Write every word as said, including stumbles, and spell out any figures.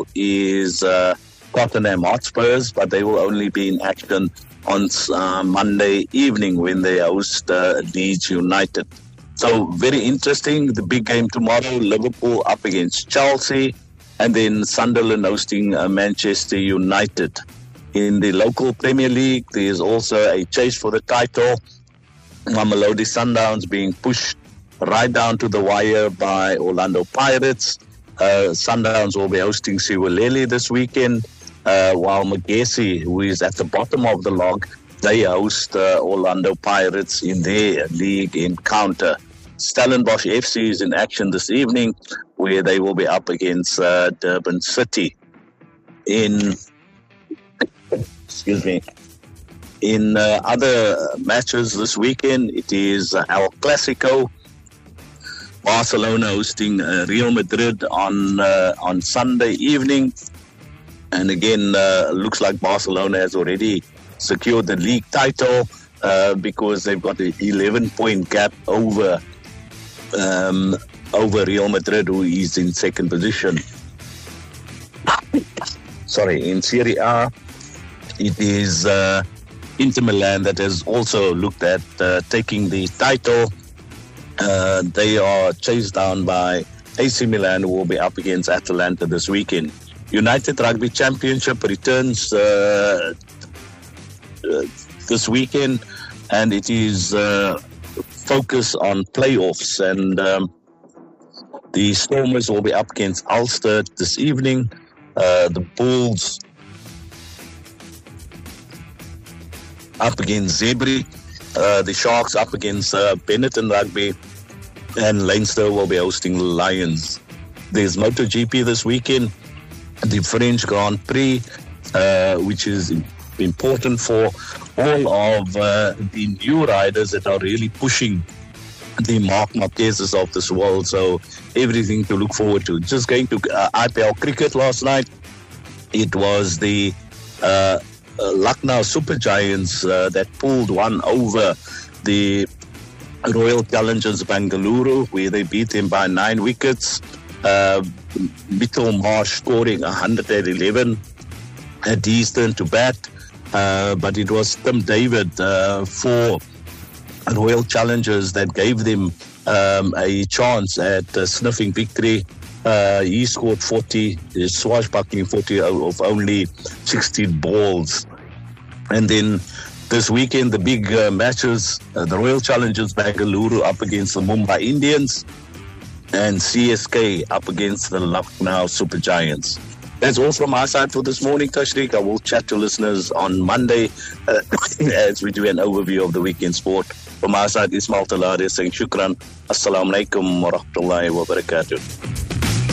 is uh, Tottenham Hotspurs, but they will only be in action on uh, Monday evening when they host uh, Leeds United. So very interesting. The big game tomorrow, Liverpool up against Chelsea, and then Sunderland hosting uh, Manchester United. In the local Premier League, there is also a chase for the title. Mamelodi Sundowns being pushed right down to the wire by Orlando Pirates. Uh, Sundowns will be hosting Siwelele this weekend, uh, while Magesi, who is at the bottom of the log, they host uh, Orlando Pirates in their league encounter. Stellenbosch F C is in action this evening, where they will be up against uh, Durban City. In excuse me. In uh, other matches this weekend, it is uh, El Clasico. Barcelona hosting uh, Real Madrid on uh, on Sunday evening, and again, uh, looks like Barcelona has already secured the league title uh, because they've got an eleven-point gap over. Um, over Real Madrid, who is in second position. Sorry, in Serie A, it is uh, Inter Milan that has also looked at uh, taking the title. Uh, they are chased down by A C Milan, who will be up against Atalanta this weekend. United Rugby Championship returns uh, uh, this weekend, and it is uh, focus on playoffs, and um, the Stormers will be up against Ulster this evening. Uh, the Bulls up against Zebri. Uh, the Sharks up against uh, Benetton Rugby, and Leinster will be hosting Lions. There's MotoGP this weekend, the French Grand Prix, uh, which is important for all of uh, the new riders that are really pushing the Marc Marquez's of this world. So everything to look forward to. Just going to uh, I P L cricket last night. It was the uh, uh, Lucknow Super Giants uh, that pulled one over the Royal Challengers Bengaluru, where they beat them by nine wickets. Uh, Mitchell Marsh scoring one hundred eleven at his turn to bat. Uh, but it was Tim David uh, for Royal Challengers that gave them um, a chance at uh, sniffing victory. Uh, he scored forty, swashbuckling forty of only sixteen balls. And then this weekend, the big uh, matches, uh, the Royal Challengers Bengaluru up against the Mumbai Indians, and C S K up against the Lucknow Super Giants. That's all from our side for this morning, Tashriq. I will chat to listeners on Monday uh, as we do an overview of the weekend sport. From our side, Ismail Talari saying shukran. Assalamu alaikum wa rahmatullahi wa barakatuh.